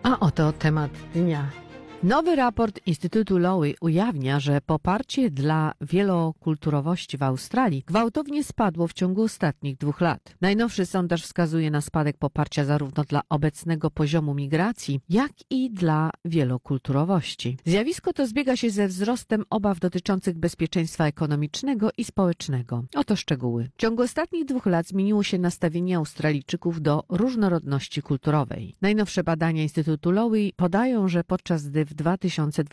A oto temat dnia. Nowy raport Instytutu Lowy ujawnia, że poparcie dla wielokulturowości w Australii gwałtownie spadło w ciągu ostatnich 2 lat. Najnowszy sondaż wskazuje na spadek poparcia zarówno dla obecnego poziomu migracji, jak i dla wielokulturowości. Zjawisko to zbiega się ze wzrostem obaw dotyczących bezpieczeństwa ekonomicznego i społecznego. Oto szczegóły. W ciągu ostatnich 2 lat zmieniło się nastawienie Australijczyków do różnorodności kulturowej. Najnowsze badania Instytutu Lowy podają, że podczas gdy w 2020